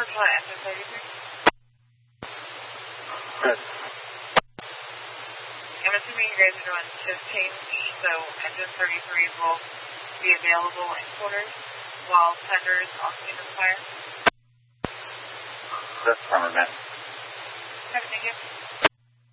Portola Engine 33. Good. I'm assuming you guys are doing shift change, so Engine 33 will be available in quarters while tender is off in the fire. That's permanent. Okay, thank you.